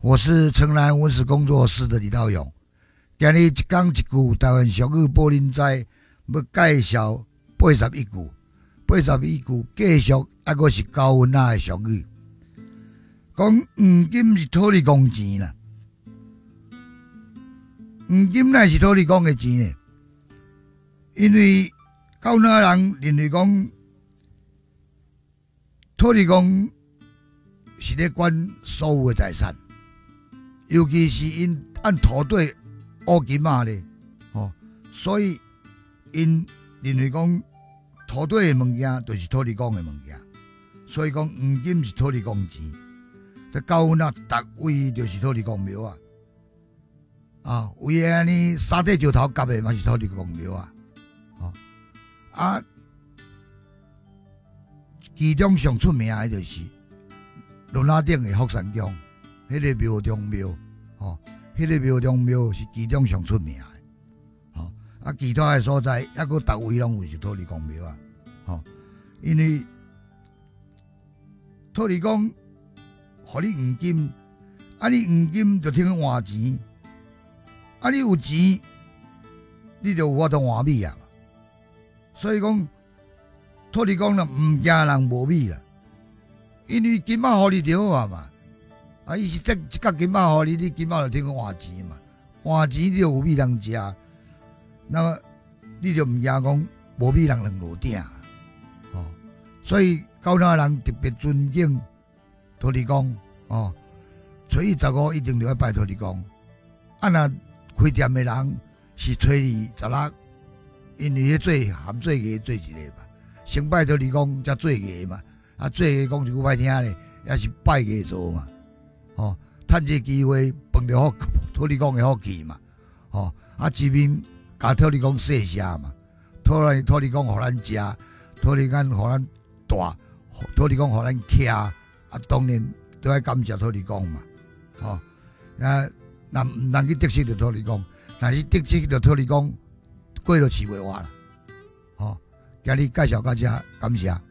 我是城南文史工作室的李道勇。今日一讲一句台湾俗语保人知，要介绍81句，81句继续还阁是高温啊的俗语。讲黄金是土地公钱啦，黄金乃是土地公的钱呢？因为高那人认为讲，土地公是咧管所有的财产，尤其是因按土地乌金仔咧，所以因认为讲土地的物件就是土地公的物件，所以讲黄金是土地公钱。在高温啊，逐位就是土地公庙啊，为安尼三块石头夹的嘛是土地公庙啊，其中上出名的就是轮仔顶的福山宫，迄个庙中庙，迄个庙中庙是其中上出名的，其他的所在抑阁逐位拢有是土地公庙因为土地公互你黄金，你黄金就听换钱，你有钱，你就有法度换米啊。所以讲，土地公若唔惊人无米啦，因为金仔互你就好嘛。伊是这一角金仔互你，你金仔就听换钱嘛，换钱你就有米通食，那么你就唔惊讲无米人落鼎。所以高雄人特别尊敬土地公初一15一定就要拜土地公。若开店的人是初二16，因为做含做艺做一个嘛，先拜土地公才做艺嘛。做艺讲一句歹听咧，也是拜艺做嘛。趁这机会碰到好土地公的好气嘛。一面甲土地公谢谢嘛，土地公互咱食，土地公互咱大，土地公互咱徛。当然都要感谢土地公嘛，那唔通去得罪着土地公，但是得罪着土地公，过就饲袂活啦，今日介绍到这，感谢。